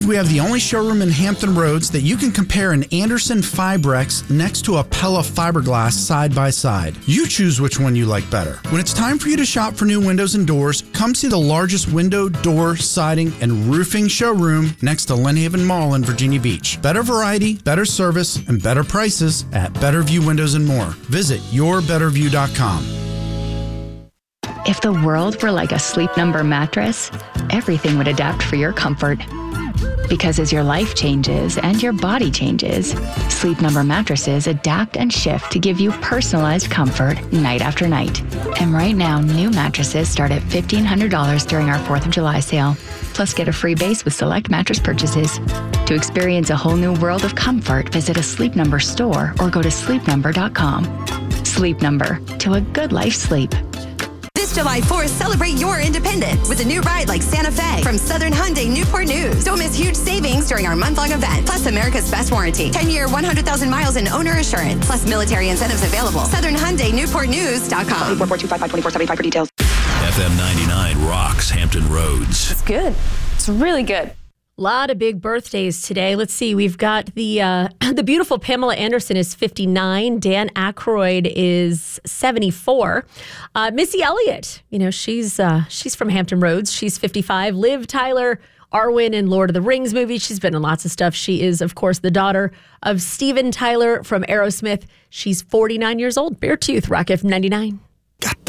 We have the only showroom in Hampton Roads that you can compare an Andersen Fibrex next to a Pella fiberglass side by side. You choose which one you like better. When it's time for you to shop for new windows and doors, come see the largest window, door, siding, and roofing showroom next to Lynn Haven Mall in Virginia Beach. Better variety, better service, and better prices at Betterview Windows and More. Visit yourbetterview.com. If the world were like a Sleep Number mattress, everything would adapt for your comfort. Because as your life changes and your body changes, Sleep Number mattresses adapt and shift to give you personalized comfort night after night. And right now, new mattresses start at $1,500 during our 4th of July sale. Plus, get a free base with select mattress purchases. To experience a whole new world of comfort, visit a Sleep Number store or go to sleepnumber.com. Sleep Number, to a good life sleep. This July 4th, celebrate your independence with a new ride like Santa Fe from Southern Hyundai Newport News. Don't miss huge savings during our month-long event. Plus America's best warranty. 10-year, 100,000 miles in owner assurance. Plus military incentives available. Southern Hyundai NewportNews.com. 442-5524-75 for details. FM 99 rocks Hampton Roads. It's good. It's really good. A lot of big birthdays today. Let's see. We've got the beautiful Pamela Anderson is 59. Dan Aykroyd is 74. Missy Elliott, she's from Hampton Roads. She's 55. Liv Tyler, Arwen in Lord of the Rings movies. She's been in lots of stuff. She is, of course, the daughter of Steven Tyler from Aerosmith. She's 49 years old. Beartooth, Rock FM 99. Got